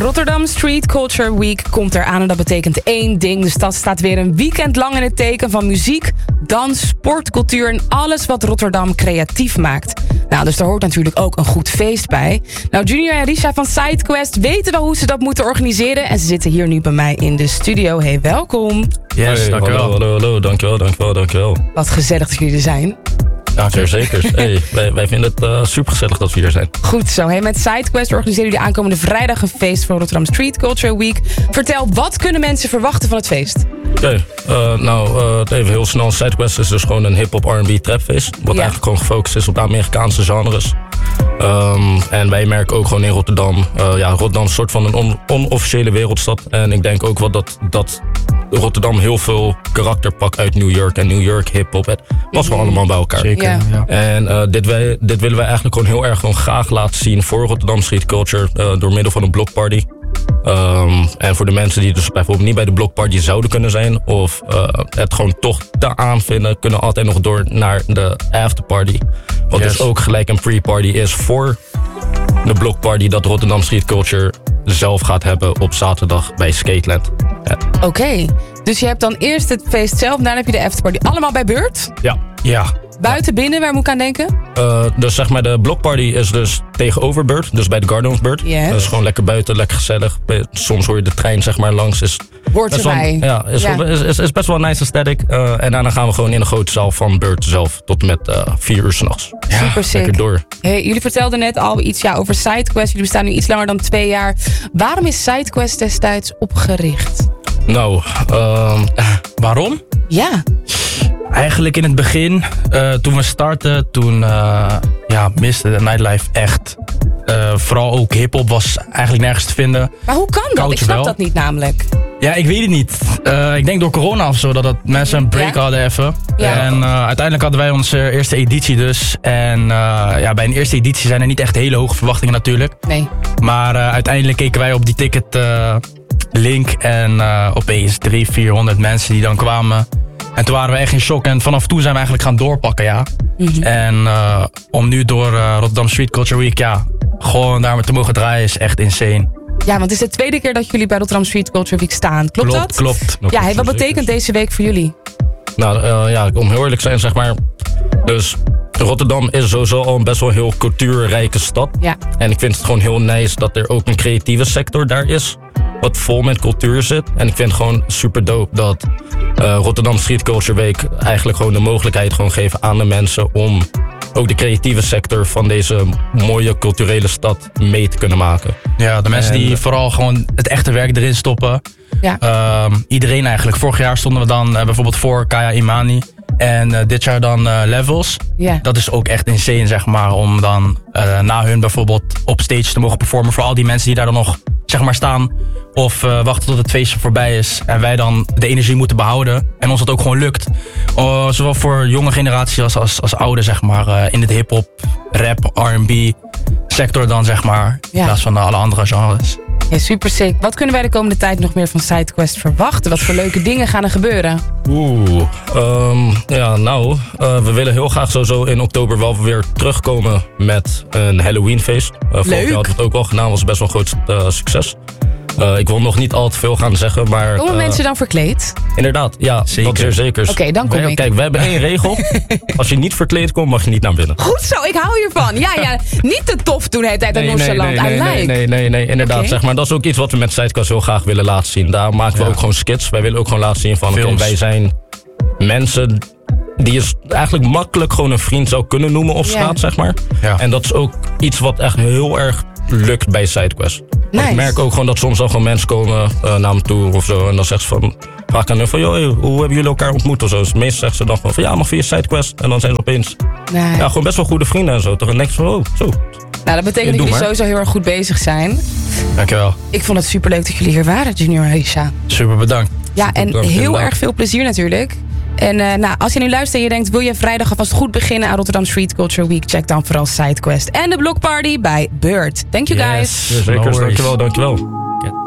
Rotterdam Street Culture Week komt eraan en dat betekent één ding. De stad staat weer een weekend lang in het teken van muziek, dans, sport, cultuur en alles wat Rotterdam creatief maakt. Nou, dus daar hoort natuurlijk ook een goed feest bij. Nou, Junior en Risha van SideQuest weten wel hoe ze dat moeten organiseren en ze zitten hier nu bij mij in de studio. Hey, welkom. Yes, hey, dankjewel. Hallo, dankjewel. Wat gezellig dat jullie er zijn. Ja, zeker. Hey, wij vinden het super gezellig dat we hier zijn. Goed zo. Hey, met SideQuest organiseren jullie aankomende vrijdag een feest voor Rotterdam Street Culture Week. Vertel, wat kunnen mensen verwachten van het feest? Oké, even heel snel. SideQuest is dus gewoon een hip-hop R&B trapfeest. Wat eigenlijk gewoon gefocust is op de Amerikaanse genres. En wij merken ook gewoon in Rotterdam. Rotterdam is een soort van een onofficiële wereldstad. En ik denk ook wel dat Rotterdam heel veel karakter pakt uit New York. En New York hip-hop, het was gewoon allemaal bij elkaar. Zeker, ja. En dit willen wij eigenlijk gewoon heel erg graag laten zien voor Rotterdam Street Culture. Door middel van een blockparty. En voor de mensen die dus bijvoorbeeld niet bij de blockparty zouden kunnen zijn, of het gewoon toch te aanvinden, kunnen altijd nog door naar de afterparty. Wat dus ook gelijk een pre-party is voor de blockparty dat Rotterdam Street Culture zelf gaat hebben op zaterdag bij Skateland. Ja. Oké, dus je hebt dan eerst het feest zelf, daarna heb je de afterparty. Allemaal bij beurt? Ja. Buiten, binnen, waar moet ik aan denken? Dus zeg maar de blockparty is dus tegenover Beurt, dus bij de Garden of Beurt. Yes. Dat is gewoon lekker buiten, lekker gezellig. Soms hoor je de trein zeg maar langs. Hoort erbij. Is best wel een nice aesthetic. En daarna gaan we gewoon in de grote zaal van Beurt zelf tot met 4 uur 's nachts. Ja, super sick. Lekker door. Hey, jullie vertelden net al iets over SideQuest. Jullie bestaan nu iets langer dan 2 jaar. Waarom is SideQuest destijds opgericht? Nou, waarom? Ja. Eigenlijk in het begin, toen we startten, miste de nightlife echt. Vooral ook hiphop was eigenlijk nergens te vinden. Maar hoe kan dat? Ik snap dat niet namelijk. Ja, ik weet het niet. Ik denk door corona of zo, dat mensen een break hadden even. Ja. En uiteindelijk hadden wij onze eerste editie dus. En bij een eerste editie zijn er niet echt hele hoge verwachtingen natuurlijk. Nee. Maar uiteindelijk keken wij op die ticket link en opeens 300-400 mensen die dan kwamen. En toen waren we echt in shock. En vanaf toen zijn we eigenlijk gaan doorpakken, ja. Mm-hmm. En om nu door Rotterdam Street Culture Week, gewoon daar te mogen draaien is echt insane. Ja, want het is de tweede keer dat jullie bij Rotterdam Street Culture Week staan. Klopt dat? Klopt. Ja, wat betekent deze week voor jullie? Nou, om heel eerlijk te zijn, zeg maar. Dus Rotterdam is sowieso al een best wel heel cultuurrijke stad. Ja. En ik vind het gewoon heel nice dat er ook een creatieve sector daar is. Wat vol met cultuur zit. En ik vind het gewoon super dope dat Rotterdam Street Culture Week eigenlijk gewoon de mogelijkheid gewoon geven aan de mensen om ook de creatieve sector van deze mooie culturele stad mee te kunnen maken. Ja, de mensen die vooral gewoon het echte werk erin stoppen. Ja. Iedereen eigenlijk. Vorig jaar stonden we dan bijvoorbeeld voor Kaya Imani. En dit jaar dan Levels. Yeah. Dat is ook echt insane, zeg maar, om dan na hun bijvoorbeeld op stage te mogen performen. Voor al die mensen die daar dan nog, zeg maar, staan. Of wachten tot het feestje voorbij is. En wij dan de energie moeten behouden. En ons dat ook gewoon lukt. Zowel voor jonge generatie als oude, zeg maar. In het hip-hop, rap, R&B sector dan, zeg maar. In plaats van alle andere genres. Ja, super sick. Wat kunnen wij de komende tijd nog meer van SideQuest verwachten? Wat voor leuke dingen gaan er gebeuren? We willen heel graag sowieso in oktober wel weer terugkomen met een Halloweenfeest. Vorig jaar hadden we het ook wel gedaan, was best wel een groot succes. Ik wil nog niet al te veel gaan zeggen, maar... Komen mensen dan verkleed? Inderdaad, ja, zeker. Dat is zeker. Oké, dan kom ik. Kijk, we hebben 1 regel. Als je niet verkleed komt, mag je niet naar binnen. Goed zo, ik hou hiervan. Ja, niet te tof doen de hele tijd aan Noord-Zeeland. Nee, inderdaad. Zeg maar, dat is ook iets wat we met SideQuest heel graag willen laten zien. Daar maken we ook gewoon skits. Wij willen ook gewoon laten zien van, wij zijn mensen die je eigenlijk makkelijk gewoon een vriend zou kunnen noemen op straat, zeg maar. Ja. En dat is ook iets wat echt heel erg lukt bij SideQuest. Nice. Ik merk ook gewoon dat soms al gewoon mensen komen naar me toe of zo. En dan zeggen ze van, vraag aan hun van, hoe hebben jullie elkaar ontmoet of zo. Dus meestal zeggen ze dan van, ja, maar via SideQuest. En dan zijn ze opeens, gewoon best wel goede vrienden en zo. Toch? En dan denk je van, zo. Nou, dat betekent dat jullie sowieso heel erg goed bezig zijn. Dankjewel. Ik vond het superleuk dat jullie hier waren, Junior en Risha. Super bedankt. Ja, en heel erg veel plezier natuurlijk. En als je nu luistert en je denkt, wil je vrijdag alvast goed beginnen aan Rotterdam Street Culture Week, check dan vooral SideQuest en de blockparty bij Beurt. Thank you guys. Zeker, dankjewel.